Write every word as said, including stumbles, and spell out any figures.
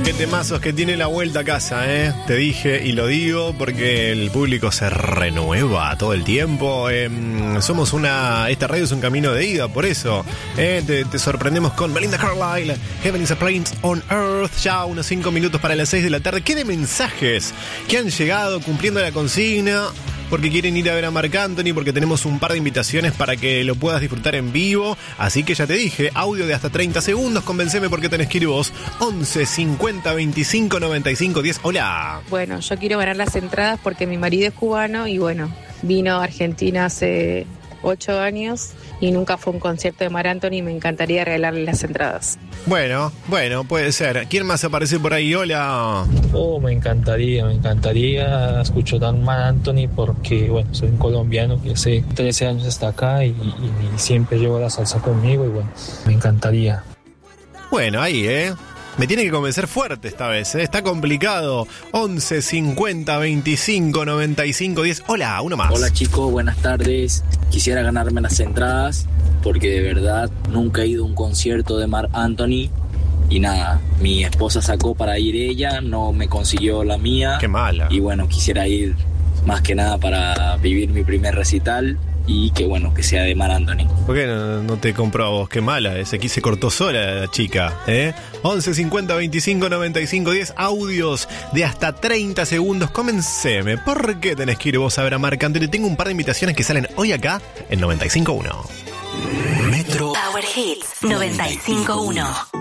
qué temazos que tiene la vuelta a casa, ¿eh? Te dije y lo digo porque el público se renueva todo el tiempo. Eh, somos una... Esta radio es un camino de ida, por eso. ¿eh? Te, te sorprendemos con Belinda Carlisle, Heaven is a Place on Earth. Ya unos cinco minutos para las seis de la tarde. ¿Qué de mensajes que han llegado cumpliendo la consigna? Porque quieren ir a ver a Marc Anthony, porque tenemos un par de invitaciones para que lo puedas disfrutar en vivo. Así que ya te dije, audio de hasta treinta segundos. Convenceme por qué tenés que ir vos. once cincuenta veinticinco noventa y cinco diez. Hola. Bueno, yo quiero ganar las entradas porque mi marido es cubano y bueno, vino a Argentina hace ocho años y nunca fue a un concierto de Marc Anthony. Me encantaría regalarle las entradas. Bueno, bueno, puede ser. ¿Quién más aparece por ahí? Hola. Oh, me encantaría, me encantaría. Escucho tan Marc Anthony porque, bueno, soy un colombiano que hace trece años está acá y, y, y siempre llevo la salsa conmigo y bueno, me encantaría. Bueno, ahí, ¿eh? Me tiene que convencer fuerte esta vez, ¿eh? Está complicado. once cincuenta veinticinco noventa y cinco diez. Hola, uno más. Hola chicos, buenas tardes. Quisiera ganarme las entradas porque de verdad nunca he ido a un concierto de Marc Anthony. Y nada, mi esposa sacó para ir ella, no me consiguió la mía. Qué mala. Y bueno, quisiera ir más que nada para vivir mi primer recital. Y que bueno, que sea de Marc Anthony. ¿Por qué no, no te compró a vos? Qué mala, ese aquí se cortó sola la chica, ¿eh? once cincuenta veinticinco noventa y cinco diez, audios de hasta treinta segundos. Comenceme, ¿por qué tenés que ir vos a ver a Marc Anthony? Tengo un par de invitaciones que salen hoy acá en noventa y cinco punto uno. Metro Power Hits noventa y cinco punto uno.